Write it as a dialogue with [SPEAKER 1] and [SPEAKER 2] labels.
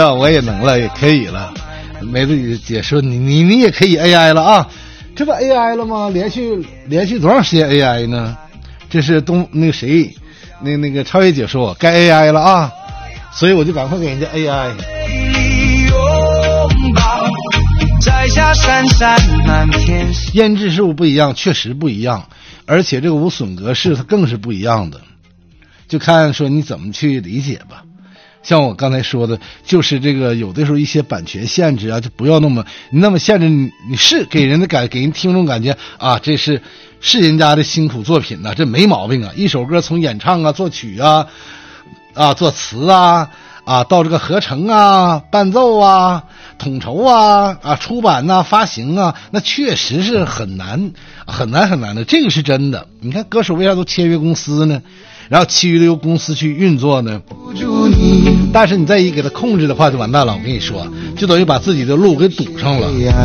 [SPEAKER 1] 我也能了，也可以了。梅子姐说你也可以 AI 了啊，这不 AI 了吗？连续多长时间 AI 呢？这是那个谁，那个超越姐说我该 AI 了啊，所以我就赶快给人家 AI。摘下闪闪满天腌制事物不一样，确实不一样，而且这个无损格式它更是不一样的，就看说你怎么去理解吧。像我刚才说的，就是这个有的时候一些版权限制啊，就不要那么限制你是给人听众感觉啊，这是人家的辛苦作品呐，这没毛病啊。一首歌从演唱啊、作曲啊、作词啊到这个合成啊、伴奏啊、统筹啊、出版啊、发行啊，那确实是很难的，这个是真的。你看歌手为啥都签约公司呢？然后其余的由公司去运作呢，但是你再一给他控制的话就完蛋了。我跟你说，就等于把自己的路给堵上了。